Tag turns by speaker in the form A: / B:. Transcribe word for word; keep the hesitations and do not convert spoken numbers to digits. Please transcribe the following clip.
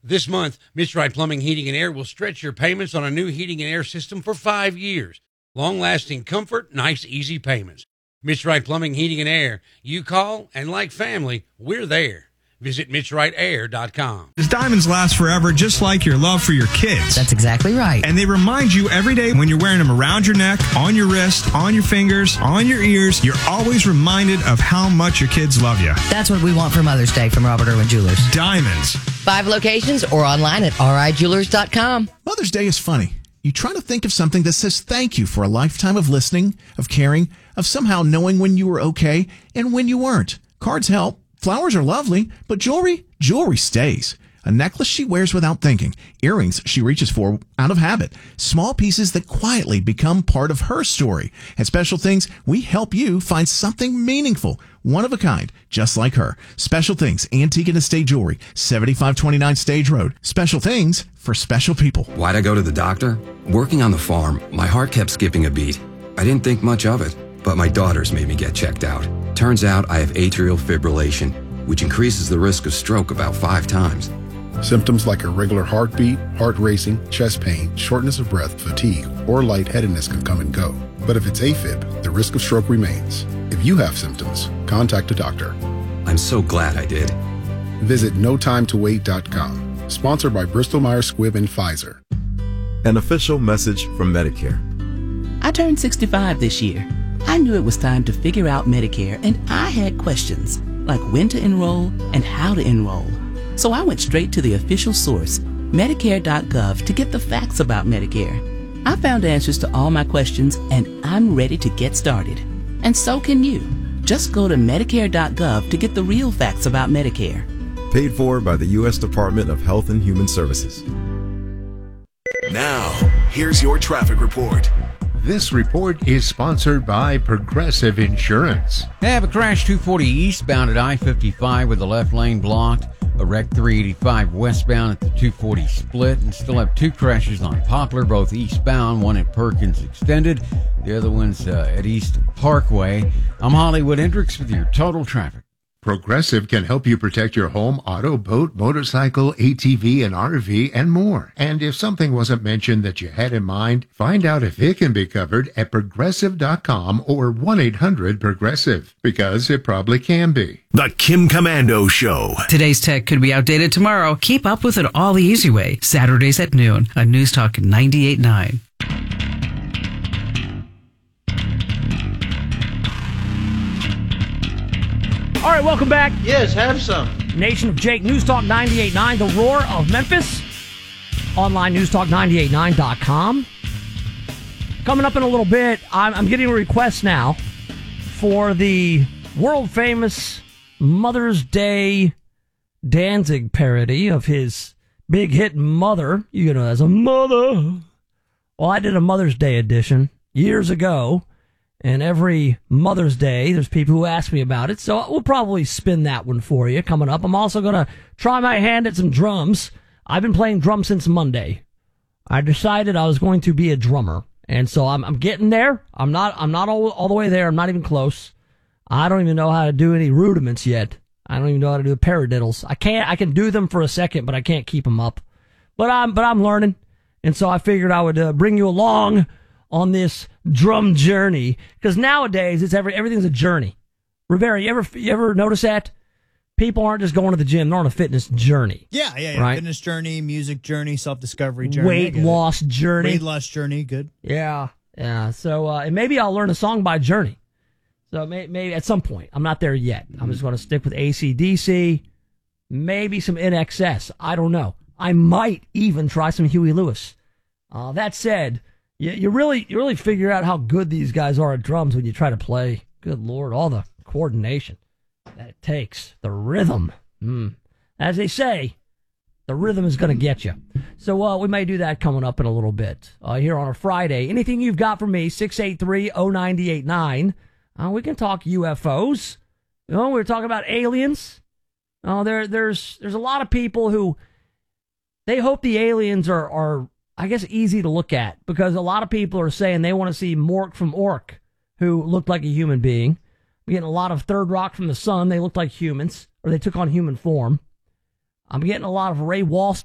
A: This month, Mitch Wright Plumbing, Heating, and Air will stretch your payments on a new heating and air system for five years. Long-lasting comfort, nice, easy payments. Mitch Wright Plumbing, Heating, and Air. You call, and like family, we're there. Visit Mitch Wright Air dot com.
B: Diamonds last forever, just like your love for your kids.
C: That's exactly right.
B: And they remind you every day when you're wearing them around your neck, on your wrist, on your fingers, on your ears, you're always reminded of how much your kids love you.
C: That's what we want for Mother's Day from Robert Irwin Jewelers.
B: Diamonds.
C: Five locations or online at R I jewelers dot com.
D: Mother's Day is funny. You try to think of something that says thank you for a lifetime of listening, of caring, of somehow knowing when you were okay and when you weren't. Cards help. Flowers are lovely, but jewelry, jewelry stays. A necklace she wears without thinking. Earrings she reaches for out of habit. Small pieces that quietly become part of her story. At Special Things, we help you find something meaningful, one of a kind, just like her. Special Things, Antique and Estate Jewelry, seventy-five twenty-nine Stage Road. Special Things for special people.
E: Why'd I go to the doctor? Working on the farm, my heart kept skipping a beat. I didn't think much of it, but my daughters made me get checked out. Turns out I have atrial fibrillation, which increases the risk of stroke about five times.
F: Symptoms like irregular heartbeat, heart racing, chest pain, shortness of breath, fatigue, or lightheadedness can come and go. But if it's AFib, the risk of stroke remains. If you have symptoms, contact a doctor.
E: I'm so glad I did.
F: Visit no time to wait dot com. Sponsored by Bristol Myers Squibb and Pfizer.
G: An official message from Medicare.
H: I turned sixty-five this year. I knew it was time to figure out Medicare, and I had questions, like when to enroll and how to enroll. So I went straight to the official source, Medicare dot gov, to get the facts about Medicare. I found answers to all my questions, and I'm ready to get started. And so can you. Just go to Medicare dot gov to get the real facts about Medicare.
G: Paid for by the U S Department of Health and Human Services.
I: Now, here's your traffic report.
J: This report is sponsored by Progressive Insurance.
K: I have a crash two forty eastbound at I fifty-five with the left lane blocked. A wreck three eighty-five westbound at the two forty split, and still have two crashes on Poplar, both eastbound, one at Perkins Extended, the other one's uh, at East Parkway. I'm Hollywood Hendricks with your total traffic.
J: Progressive can help you protect your home, auto, boat, motorcycle, A T V, and R V, and more. And if something wasn't mentioned that you had in mind, find out if it can be covered at progressive dot com or one eight hundred progressive, because it probably can be.
I: The Kim Komando Show.
L: Today's tech could be outdated tomorrow. Keep up with it all the easy way. Saturdays at noon on News Talk ninety-eight point nine.
M: All right, welcome back.
N: Yes, have some.
M: Nation of Jake, News Talk ninety-eight point nine, the roar of Memphis. Online, news talk ninety-eight nine dot com. Coming up in a little bit, I'm, I'm getting a request now for the world-famous Mother's Day Danzig parody of his big hit Mother. You know, as a mother. Well, I did a Mother's Day edition years ago. And every Mother's Day, there's people who ask me about it, so we'll probably spin that one for you coming up. I'm also going to try my hand at some drums. I've been playing drums since Monday. I decided I was going to be a drummer, and so I'm, I'm getting there. I'm not I'm not all, all the way there. I'm not even close. I don't even know how to do any rudiments yet. I don't even know how to do the paradiddles. I can't. I can do them for a second, but I can't keep them up. But I'm but I'm learning, and so I figured I would uh, bring you along on this drum journey, because nowadays it's every everything's a journey. Rivera, you ever you ever notice that people aren't just going to the gym; they're on a fitness journey.
O: Yeah, yeah, yeah.
M: Right?
O: Fitness journey, music journey, self discovery journey,
M: weight loss journey,
O: weight loss journey. Good.
M: Yeah, yeah. So uh, and maybe I'll learn a song by Journey. So may, maybe at some point, I'm not there yet. I'm just going to stick with A C D C, maybe some N X S. I don't know. I might even try some Huey Lewis. Uh, that said. You, you really you really figure out how good these guys are at drums when you try to play. Good Lord, all the coordination that it takes, the rhythm. Mm. As they say, the rhythm is going to get you. So uh, we may do that coming up in a little bit uh, here on a Friday. Anything you've got for me, six eight three, oh nine eight nine. Uh, we can talk U F Os. You know, we're talking about aliens. Uh, there, there's there's a lot of people who, they hope the aliens are are I guess easy to look at, because a lot of people are saying they want to see Mork from Ork, who looked like a human being. We're getting a lot of Third Rock from the Sun. They looked like humans, or they took on human form. I'm getting a lot of Ray Walston.